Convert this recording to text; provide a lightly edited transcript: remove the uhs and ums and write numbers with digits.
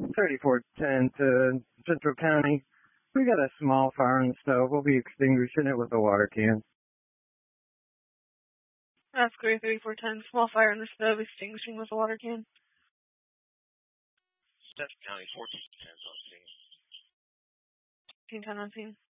3410 to Central County. We got a small fire in the stove. We'll be extinguishing it with a water can. That's great, 3410. Small fire in the stove, extinguishing with a water can. Central County, 1410 on scene. 1410 on scene.